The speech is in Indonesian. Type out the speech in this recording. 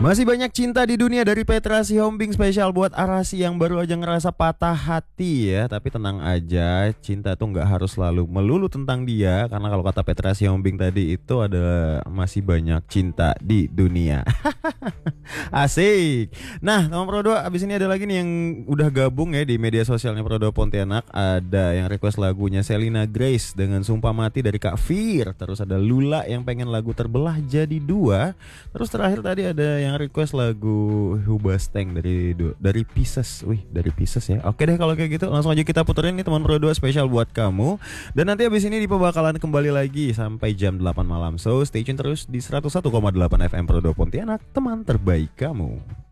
Masih banyak cinta di dunia dari Petra Sihombing, spesial buat Arasi yang baru aja ngerasa patah hati ya. Tapi tenang aja, cinta tuh nggak harus selalu melulu tentang dia. Karena kalau kata Petra Sihombing tadi itu ada masih banyak cinta di dunia. Asik. Nah, teman Pro 2, abis ini ada lagi nih yang udah gabung ya di media sosialnya Pro 2 Pontianak. Ada yang request lagunya Selina Grace dengan Sumpah Mati dari Kak Fir. Terus ada Lula yang pengen lagu Terbelah Jadi Dua. Terus terakhir tadi ada yang request lagu Hubasteng dari Pisces. Wih, dari Pisces ya. Oke deh kalau kayak gitu, langsung aja kita puterin nih teman Pro 2 spesial buat kamu. Dan nanti abis ini Dipa bakalan kembali lagi sampai jam 8 malam. So stay tune terus di 101,8 FM Pro 2 Pontianak, teman terbaik kamu.